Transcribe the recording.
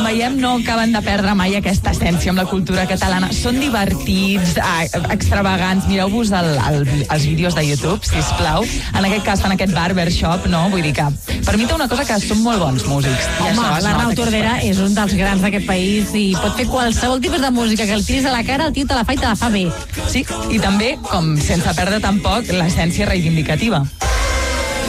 veiem, no acaben de perdre mai aquesta essència amb la cultura catalana. Són divertits, extravagants. Mireu-vos els vídeos de YouTube, sisplau. En aquest cas fan aquest barbershop, no? Vull dir que, per mi té una cosa que són molt bons músics. Home, l'Arnau Tordera és un dels grans d'aquest país i pot fer qualsevol tipus de música que el tiris a la cara, el tio te la fa i te la fa bé. Sí, i també, com sense perdre tampoc, l'essència reivindicativa.